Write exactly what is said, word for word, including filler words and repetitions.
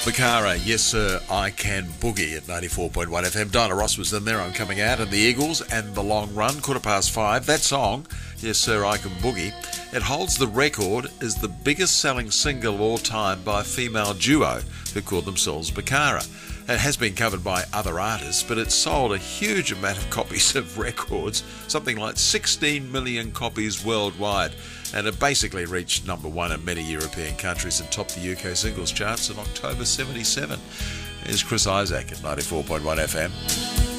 Bakara, Yes Sir, I Can Boogie at ninety-four point one F M. Dinah Ross was in there, I'm Coming Out, and the Eagles and The Long Run, quarter past five. That song, Yes Sir, I Can Boogie, it holds the record as the biggest selling single of all time by a female duo who called themselves Bakara. It has been covered by other artists, but it sold a huge amount of copies of records, something like sixteen million copies worldwide, and it basically reached number one in many European countries and topped the U K singles charts in October seventy-seven. Here's Chris Isaak at ninety-four point one F M.